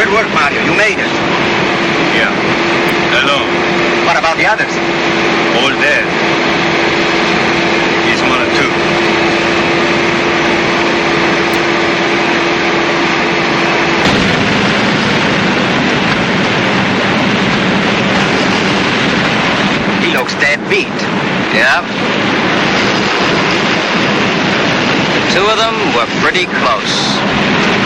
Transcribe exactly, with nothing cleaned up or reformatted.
Good work, Mario. You made it. Yeah. Hello. What about the others? All dead. Ismana too. He looks dead beat. Yeah. The two of them were pretty close.